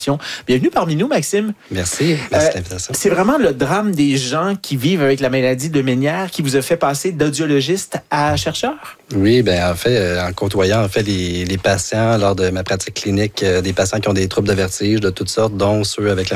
Bienvenue parmi nous, Maxime. Merci de l'invitation. C'est vraiment le drame des gens qui vivent avec la maladie de Ménière qui vous a fait passer d'audiologiste à chercheur? Oui, en fait, en côtoyant les patients lors de ma pratique clinique, des patients qui ont des troubles de vertige de toutes sortes, dont ceux avec la